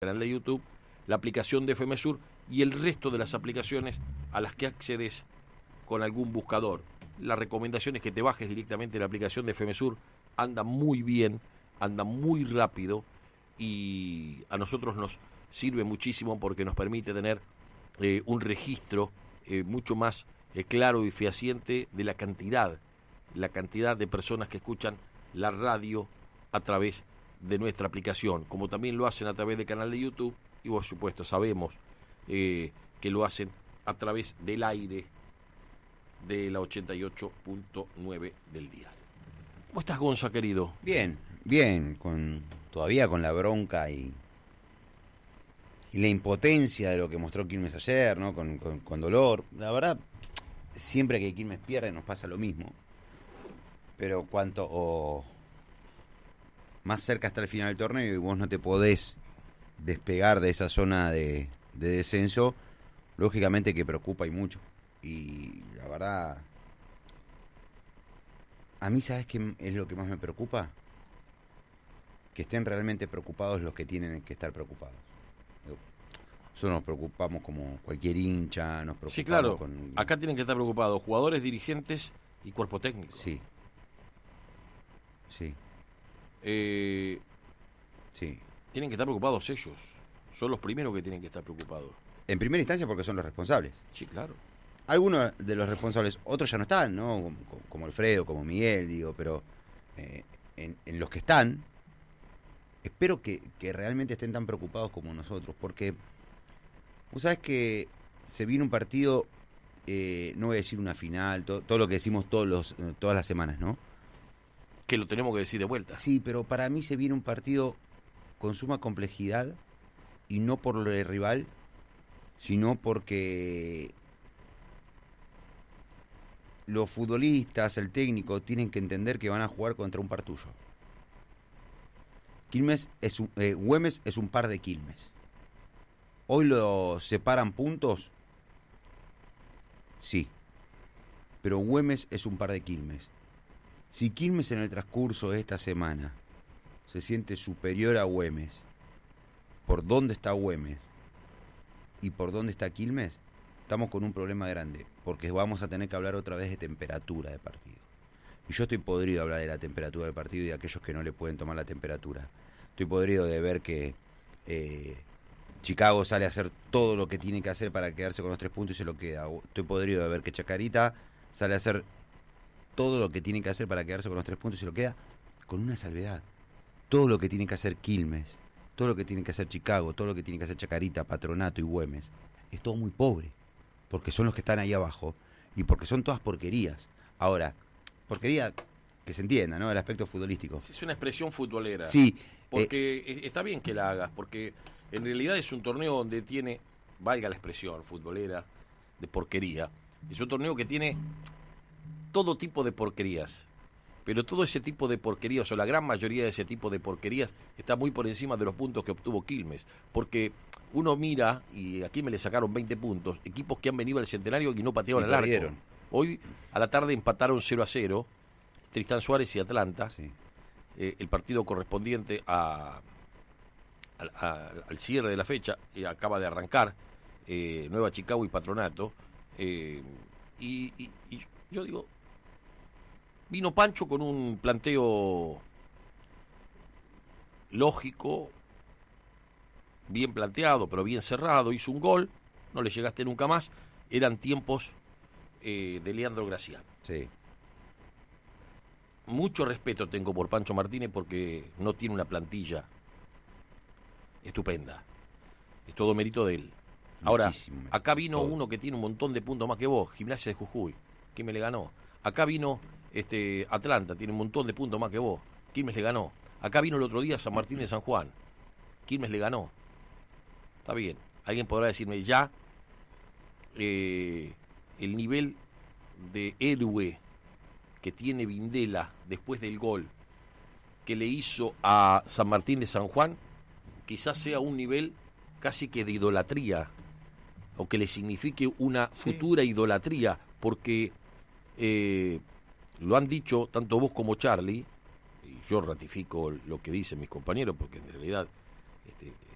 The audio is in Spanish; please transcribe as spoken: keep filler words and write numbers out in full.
canal de YouTube, la aplicación de F M Sur y el resto de las aplicaciones a las que accedes con algún buscador. La recomendación es que te bajes directamente la aplicación de F M Sur, anda muy bien, anda muy rápido y a nosotros nos sirve muchísimo porque nos permite tener eh, un registro eh, mucho más eh, claro y fehaciente de la cantidad, la cantidad de personas que escuchan la radio a través de nuestra aplicación, como también lo hacen a través del canal de YouTube y por supuesto sabemos eh, que lo hacen a través del aire de la ochenta y ocho punto nueve del dial. ¿Cómo estás, Gonza, querido? Bien, bien, con todavía con la bronca y, y la impotencia de lo que mostró Quilmes ayer, ¿no? Con, con, con dolor. La verdad, siempre que Quilmes pierde nos pasa lo mismo. Pero cuanto oh, más cerca está el final del torneo y vos no te podés despegar de esa zona de, de descenso, lógicamente que preocupa y mucho. Y la verdad, a mí, ¿sabes qué es lo que más me preocupa? Que estén realmente preocupados los que tienen que estar preocupados. Nosotros nos preocupamos como cualquier hincha, nos preocupamos. Sí, claro, con... acá tienen que estar preocupados jugadores, dirigentes y cuerpo técnico. Sí. Sí. Eh, sí. Tienen que estar preocupados ellos. Son los primeros que tienen que estar preocupados. En primera instancia porque son los responsables. Sí, claro. Algunos de los responsables, otros ya no están, ¿no? Como, como Alfredo, como Miguel, digo, pero eh, en, en los que están, espero que, que realmente estén tan preocupados como nosotros, porque vos sabés que se viene un partido, eh, no voy a decir una final, to, todo lo que decimos todos los, todas las semanas, ¿no? Que lo tenemos que decir de vuelta. Sí, pero para mí se viene un partido con suma complejidad y no por lo del rival, sino porque los futbolistas, el técnico, tienen que entender que van a jugar contra un par tuyo. Quilmes es un, eh, Güemes es un par de Quilmes. Hoy lo separan puntos, sí, pero Güemes es un par de Quilmes. Si Quilmes en el transcurso de esta semana se siente superior a Güemes, por dónde está Güemes y por dónde está Quilmes, estamos con un problema grande, porque vamos a tener que hablar otra vez de temperatura de partido. Y yo estoy podrido de hablar de la temperatura del partido y de aquellos que no le pueden tomar la temperatura. Estoy podrido de ver que eh, Chicago sale a hacer todo lo que tiene que hacer para quedarse con los tres puntos y se lo queda. Estoy podrido de ver que Chacarita sale a hacer todo lo que tiene que hacer para quedarse con los tres puntos y se lo queda, con una salvedad. Todo lo que tiene que hacer Quilmes, todo lo que tiene que hacer Chicago, todo lo que tiene que hacer Chacarita, Patronato y Güemes, es todo muy pobre, porque son los que están ahí abajo y porque son todas porquerías. Ahora, porquería que se entienda, ¿no? El aspecto futbolístico. Es una expresión futbolera. Sí. Porque eh, está bien que la hagas, porque en realidad es un torneo donde tiene, valga la expresión futbolera, de porquería, es un torneo que tiene todo tipo de porquerías, pero todo ese tipo de porquerías, o la gran mayoría de ese tipo de porquerías, está muy por encima de los puntos que obtuvo Quilmes, porque uno mira, y aquí me le sacaron veinte puntos, equipos que han venido al Centenario y no patearon el arco. Hoy a la tarde empataron cero a cero, Tristán Suárez y Atlanta, sí. eh, el partido correspondiente a, a, a, al cierre de la fecha, eh, acaba de arrancar, eh, Nueva Chicago y Patronato, eh, y, y, y yo digo, vino Pancho con un planteo lógico, bien planteado, pero bien cerrado, hizo un gol, no le llegaste nunca más, eran tiempos eh, de Leandro Gracián. Sí. Mucho respeto tengo por Pancho Martínez porque no tiene una plantilla estupenda, es todo mérito de él. Ahora, muchísimo. Acá vino todo. Uno que tiene un montón de puntos más que vos, Gimnasia de Jujuy, Quilmes le ganó. Acá vino este Atlanta, tiene un montón de puntos más que vos, Quilmes le ganó. Acá vino el otro día San Martín de San Juan, Quilmes le ganó. Está bien, alguien podrá decirme ya eh, el nivel de héroe que tiene Vindela después del gol que le hizo a San Martín de San Juan, quizás sea un nivel casi que de idolatría, o que le signifique una futura sí. idolatría, porque eh, lo han dicho tanto vos como Charlie, y yo ratifico lo que dicen mis compañeros, porque en realidad este,